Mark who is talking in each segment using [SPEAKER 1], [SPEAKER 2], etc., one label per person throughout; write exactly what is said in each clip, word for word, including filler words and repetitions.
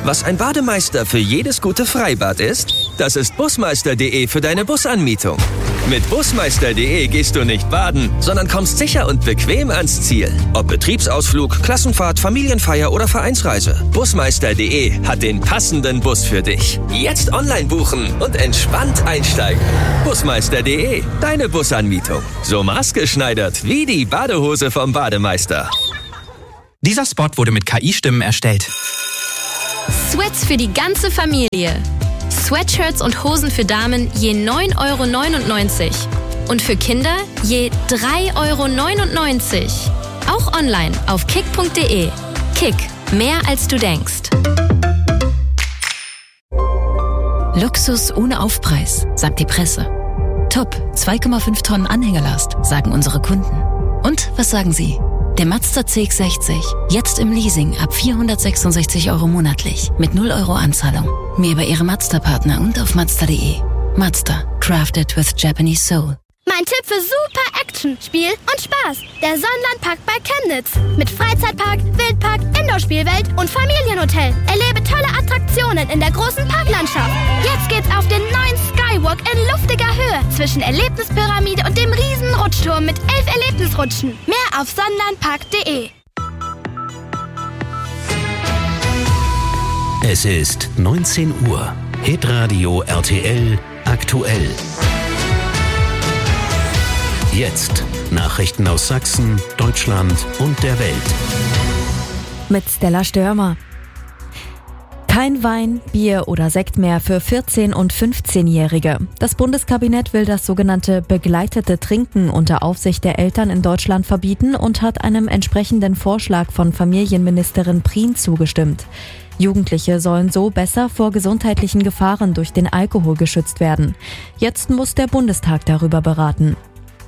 [SPEAKER 1] Was ein Bademeister für jedes gute Freibad ist, das ist busmeister punkt de für deine Busanmietung. Mit busmeister punkt de gehst du nicht baden, sondern kommst sicher und bequem ans Ziel. Ob Betriebsausflug, Klassenfahrt, Familienfeier oder Vereinsreise. busmeister punkt de hat den passenden Bus für dich. Jetzt online buchen und entspannt einsteigen. busmeister punkt de, deine Busanmietung. So maßgeschneidert wie die Badehose vom Bademeister.
[SPEAKER 2] Dieser Spot wurde mit K I-Stimmen erstellt.
[SPEAKER 3] Sweats für die ganze Familie. Sweatshirts und Hosen für Damen je neun Euro neunundneunzig. Und für Kinder je drei Euro neunundneunzig. Auch online auf kick punkt de. Kick, mehr als du denkst.
[SPEAKER 4] Luxus ohne Aufpreis, sagt die Presse. Top, zwei Komma fünf Tonnen Anhängerlast, sagen unsere Kunden. Und was sagen Sie? Der Mazda C X sechzig, jetzt im Leasing ab vierhundertsechsundsechzig Euro monatlich, mit null Euro Anzahlung. Mehr bei Ihrem Mazda-Partner und auf mazda punkt de. Mazda, crafted with Japanese soul.
[SPEAKER 5] Mein Tipp für super Action, Spiel und Spaß. Der Sonnenlandpark bei Chemnitz. Mit Freizeitpark, Wildpark, Indoor-Spielwelt und Familienhotel. Erlebe tolle Attraktionen in der großen Parklandschaft. Jetzt geht's auf den neuen Skywalk in luftiger Höhe zwischen Erlebnispyramide und dem riesen Rutschturm mit elf Erlebnisrutschen. Mehr auf sonnenlandpark punkt de.
[SPEAKER 6] Es ist neunzehn Uhr. Hitradio R T L aktuell. Jetzt Nachrichten aus Sachsen, Deutschland und der Welt.
[SPEAKER 7] Mit Stella Störmer. Kein Wein, Bier oder Sekt mehr für vierzehn- und fünfzehnjährige. Das Bundeskabinett will das sogenannte begleitete Trinken unter Aufsicht der Eltern in Deutschland verbieten und hat einem entsprechenden Vorschlag von Familienministerin Prien zugestimmt. Jugendliche sollen so besser vor gesundheitlichen Gefahren durch den Alkohol geschützt werden. Jetzt muss der Bundestag darüber beraten.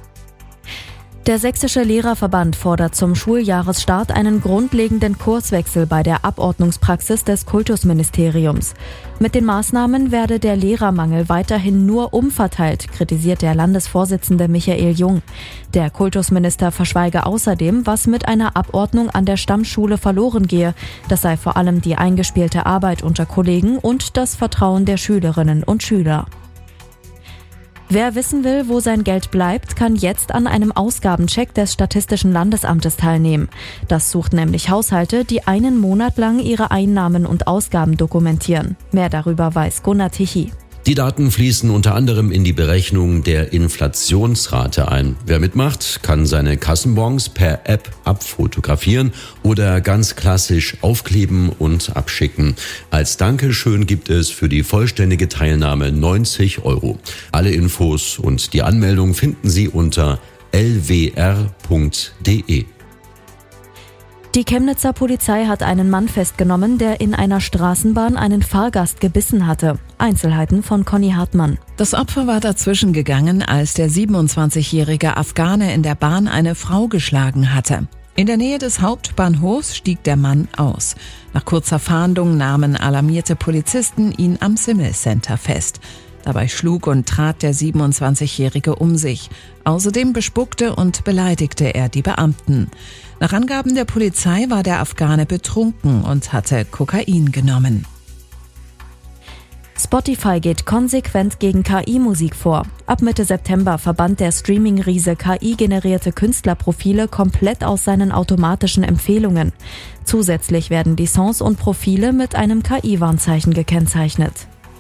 [SPEAKER 7] Der Sächsische Lehrerverband fordert zum Schuljahresstart einen grundlegenden Kurswechsel bei der Abordnungspraxis des Kultusministeriums. Mit den Maßnahmen werde der Lehrermangel weiterhin nur umverteilt, kritisiert der Landesvorsitzende Michael Jung. Der Kultusminister verschweige außerdem, was mit einer Abordnung an der Stammschule verloren gehe. Das sei vor allem die eingespielte Arbeit unter Kollegen und das Vertrauen der Schülerinnen und Schüler. Wer wissen will, wo sein Geld bleibt, kann jetzt an einem Ausgabencheck des Statistischen Landesamtes teilnehmen. Das sucht nämlich Haushalte, die einen Monat lang ihre Einnahmen und Ausgaben dokumentieren. Mehr darüber weiß Gunnar Tichy.
[SPEAKER 8] Die Daten fließen unter anderem in die Berechnung der Inflationsrate ein. Wer mitmacht, kann seine Kassenbons per App abfotografieren oder ganz klassisch aufkleben und abschicken. Als Dankeschön gibt es für die vollständige Teilnahme neunzig Euro. Alle Infos und die Anmeldung finden Sie unter l w r punkt de.
[SPEAKER 7] Die Chemnitzer Polizei hat einen Mann festgenommen, der in einer Straßenbahn einen Fahrgast gebissen hatte. Einzelheiten von Conny Hartmann.
[SPEAKER 9] Das Opfer war dazwischen gegangen, als der siebenundzwanzigjährige Afghane in der Bahn eine Frau geschlagen hatte. In der Nähe des Hauptbahnhofs stieg der Mann aus. Nach kurzer Fahndung nahmen alarmierte Polizisten ihn am Simmel Center fest. Dabei schlug und trat der siebenundzwanzigjährige um sich. Außerdem bespuckte und beleidigte er die Beamten. Nach Angaben der Polizei war der Afghane betrunken und hatte Kokain genommen.
[SPEAKER 7] Spotify geht konsequent gegen K I-Musik vor. Ab Mitte September verbannt der Streaming-Riese K I-generierte Künstlerprofile komplett aus seinen automatischen Empfehlungen. Zusätzlich werden die Songs und Profile mit einem K I-Warnzeichen gekennzeichnet.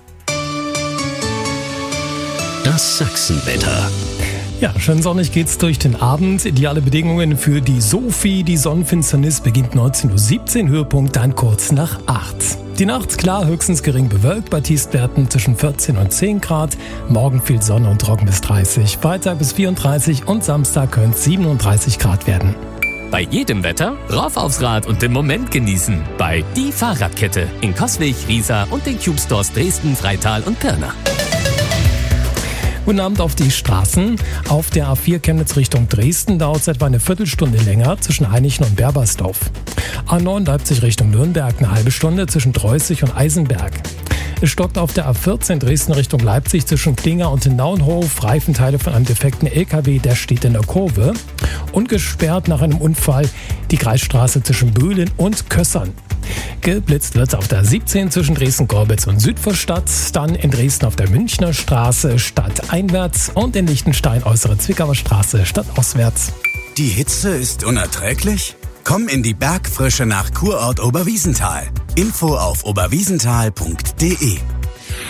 [SPEAKER 6] Das Sachsenwetter.
[SPEAKER 10] Ja, schön sonnig geht's durch den Abend. Ideale Bedingungen für die Sophie. Die Sonnenfinsternis beginnt neunzehn Uhr siebzehn, Höhepunkt dann kurz nach acht. Die Nacht klar, höchstens gering bewölkt, bei Tiefstwerten zwischen vierzehn und zehn Grad. Morgen viel Sonne und trocken bis dreißig. Freitag bis vierunddreißig und Samstag können es siebenunddreißig Grad werden.
[SPEAKER 11] Bei jedem Wetter rauf aufs Rad und den Moment genießen. Bei Die Fahrradkette in Coswig, Riesa und den Cube Stores Dresden, Freital und Pirna.
[SPEAKER 10] Guten Abend auf die Straßen. Auf der A vier Chemnitz Richtung Dresden dauert es etwa eine Viertelstunde länger zwischen Hainichen und Berbersdorf. A neun Leipzig Richtung Nürnberg eine halbe Stunde zwischen Dreußig und Eisenberg. Es stockt auf der A vierzehn Dresden Richtung Leipzig zwischen Klinger und Naunhof. Reifenteile von einem defekten L K W, der steht in der Kurve. Und gesperrt nach einem Unfall die Kreisstraße zwischen Böhlen und Kössern. geblitzt wird auf der siebzehn zwischen Dresden-Gorbitz und Südvorstadt, dann in Dresden auf der Münchner Straße stadteinwärts und in Liechtenstein äußere Zwickauer Straße stadtauswärts.
[SPEAKER 12] Die Hitze ist unerträglich? Komm in die Bergfrische nach Kurort Oberwiesenthal. Info auf oberwiesenthal punkt de.